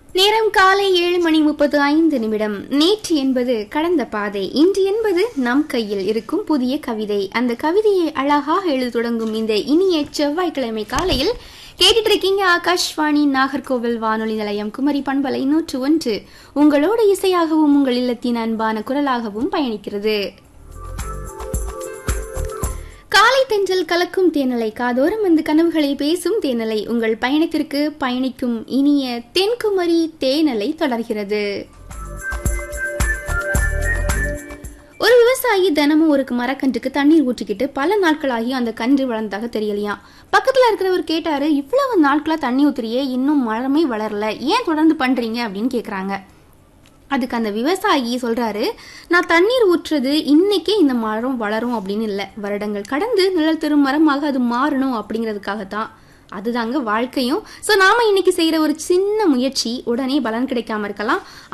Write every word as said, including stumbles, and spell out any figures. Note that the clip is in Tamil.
நேரம் காலை ஏழு மணி முப்பது ஐந்து நிமிடம். நேற்று என்பது கடந்த பாதை, இன்று என்பது நம் கையில் இருக்கும் புதிய கவிதை. அந்த கவிதையை அழகாக எழுத தொடங்கும் இந்த இனிய செவ்வாய்க்கிழமை காலையில் கேட்டுட்டு இருக்கீங்க ஆகாஷ்வாணி நாகர்கோவில் வானொலி நிலையம் குமரி பண்பலை நூற்று ஒன்று. உங்களோட இசையாகவும் உங்கள் இல்லத்தின் அன்பான குரலாகவும் பயணிக்கிறது. காலை தென்றல் கலக்கும் தேனலை, காதோரம் வந்து கனவுகளை பேசும் தேனலை, உங்கள் பயணத்திற்கு பயணிக்கும் இனிய தென்குமரி தேனலை தொடர்கிறது. ஒரு விவசாயி தினமும் ஒரு மரக்கன்றுக்கு தண்ணீர் ஊற்றிக்கிட்டு பல நாட்களாகி அந்த கன்று வளர்ந்ததாக தெரியலையாம். பக்கத்துல இருக்கிறவர் கேட்டாரு, இவ்வளவு நாட்களா தண்ணி ஊத்துறியே, இன்னும் மரமே வளரல, ஏன் தொடர்ந்து பண்றீங்க அப்படின்னு கேக்குறாங்க. அதுக்கு அந்த விவசாயி சொல்றாரு, நான் தண்ணீர் ஊற்றுறது இன்னைக்கே இந்த மரம் வளரும் அப்படின்னு இல்லை, வருடங்கள் கடந்து நிழல் தரும் மரமாக அது மாறணும் அப்படிங்கிறதுக்காகத்தான். அதுதாங்க வாழ்க்கையும். ஸோ நாம இன்னைக்கு செய்யற ஒரு சின்ன முயற்சி உடனே பலன் கிடைக்காம இருக்கலாம்.